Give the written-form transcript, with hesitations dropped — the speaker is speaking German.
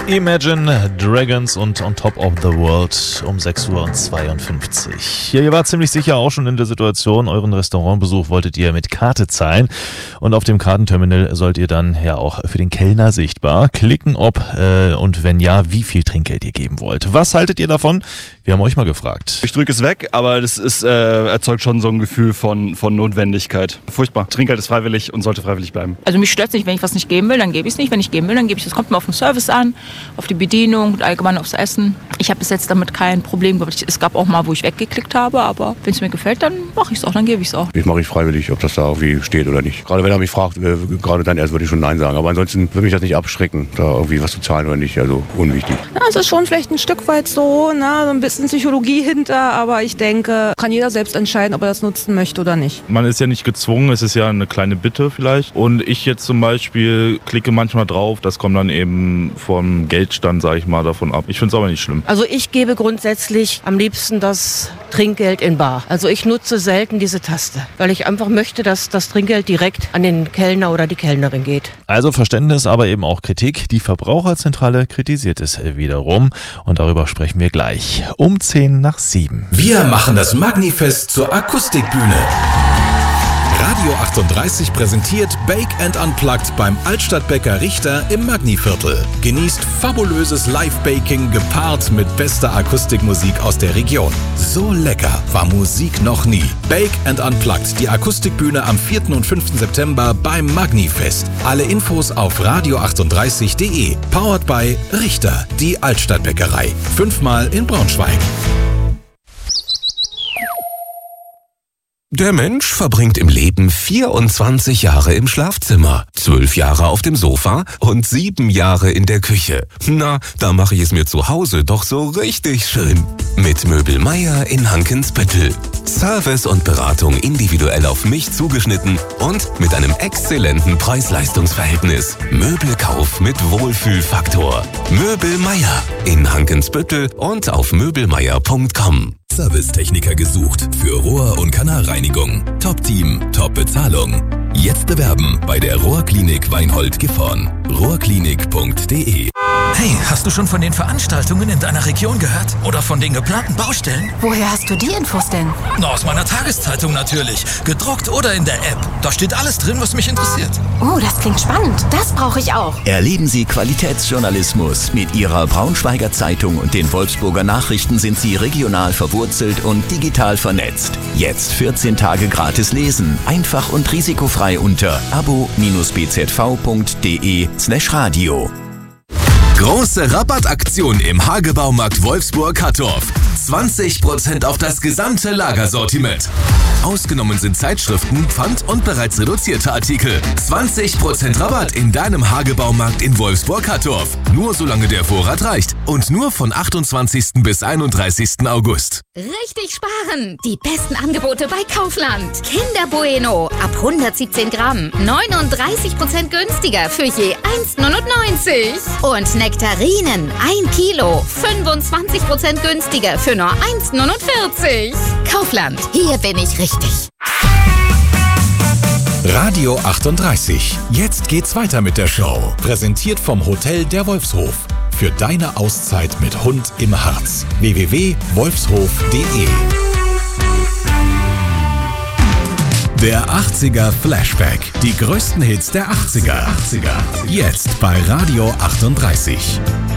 Imagine Dragons und On Top of the World um 6:52 Uhr. Ja, ihr wart ziemlich sicher auch schon in der Situation, euren Restaurantbesuch wolltet ihr mit Karte zahlen und auf dem Kartenterminal sollt ihr dann ja auch für den Kellner sichtbar klicken, ob und wenn ja, wie viel Trinkgeld ihr geben wollt. Was haltet ihr davon? Wir haben euch mal gefragt. Ich drücke es weg, aber das ist, erzeugt schon so ein Gefühl von Notwendigkeit. Furchtbar. Trinkgeld ist freiwillig und sollte freiwillig bleiben. Also mich stört es nicht, wenn ich was nicht geben will, dann gebe ich es nicht. Wenn ich geben will, dann gebe ich es. Kommt mir auf den Service an, auf die Bedienung und allgemein aufs Essen. Ich habe bis jetzt damit kein Problem gehabt. Es gab auch mal, wo ich weggeklickt habe, aber wenn es mir gefällt, dann mache ich es auch, dann gebe ich es auch. Das mache ich freiwillig, ob das da irgendwie steht oder nicht. Gerade wenn er mich fragt, gerade dann erst würde ich schon Nein sagen. Aber ansonsten würde mich das nicht abschrecken, da irgendwie was zu zahlen oder nicht. Also unwichtig. Ja, es ist schon vielleicht ein Stück weit so, so ein bisschen Psychologie hinter, aber ich denke, kann jeder selbst entscheiden, ob er das nutzen möchte oder nicht. Man ist ja nicht gezwungen, es ist ja eine kleine Bitte vielleicht. Und ich jetzt zum Beispiel klicke manchmal drauf, das kommt dann eben vom Geldstand, sage ich mal, davon ab. Ich finde es aber nicht schlimm. Also ich gebe grundsätzlich am liebsten das Trinkgeld in bar. Also ich nutze selten diese Taste, weil ich einfach möchte, dass das Trinkgeld direkt an den Kellner oder die Kellnerin geht. Also Verständnis, aber eben auch Kritik. Die Verbraucherzentrale kritisiert es wiederum und darüber sprechen wir gleich um 6:50. Wir machen das Magnifest zur Akustikbühne. Radio 38 präsentiert Bake & Unplugged beim Altstadtbäcker Richter im Magniviertel. Genießt fabulöses Live-Baking gepaart mit bester Akustikmusik aus der Region. So lecker war Musik noch nie. Bake & Unplugged, die Akustikbühne am 4. und 5. September beim Magnifest. Alle Infos auf radio38.de. Powered by Richter, die Altstadtbäckerei. 5-mal in Braunschweig. Der Mensch verbringt im Leben 24 Jahre im Schlafzimmer, 12 Jahre auf dem Sofa und 7 Jahre in der Küche. Na, da mache ich es mir zu Hause doch so richtig schön. Mit Möbel Meier in Hankensbüttel. Service und Beratung individuell auf mich zugeschnitten und mit einem exzellenten Preis-Leistungs-Verhältnis. Möbelkauf mit Wohlfühlfaktor. Möbel Meier in Hankensbüttel und auf möbelmeier.com. Servicetechniker gesucht für Rohr- und Kanalreinigung. Top-Team, Top-Bezahlung. Jetzt bewerben bei der Rohrklinik Weinhold-Gifhorn. rohrklinik.de. Hey, hast du schon von den Veranstaltungen in deiner Region gehört? Oder von den geplanten Baustellen? Woher hast du die Infos denn? Na, aus meiner Tageszeitung natürlich. Gedruckt oder in der App. Da steht alles drin, was mich interessiert. Oh, das klingt spannend. Das brauche ich auch. Erleben Sie Qualitätsjournalismus. Mit Ihrer Braunschweiger Zeitung und den Wolfsburger Nachrichten sind Sie regional verwurzelt und digital vernetzt. Jetzt 14 Tage gratis lesen. Einfach und risikofrei unter abo-bzv.de/radio. Große Rabattaktion im Hagebaumarkt Wolfsburg-Hattorf. 20% auf das gesamte Lagersortiment. Ausgenommen sind Zeitschriften, Pfand und bereits reduzierte Artikel. 20% Rabatt in deinem Hagebaumarkt in Wolfsburg-Hattorf. Nur solange der Vorrat reicht. Und nur von 28. bis 31. August. Richtig sparen! Die besten Angebote bei Kaufland. Kinder Bueno ab 117 Gramm. 39% günstiger für je 1,99. Und Nektarinen 1 Kilo. 25% günstiger für nur 1,49. Kaufland, hier bin ich richtig. Radio 38. Jetzt geht's weiter mit der Show. Präsentiert vom Hotel der Wolfshof. Für deine Auszeit mit Hund im Harz. www.wolfshof.de. Der 80er Flashback. Die größten Hits der 80er. Jetzt bei Radio 38.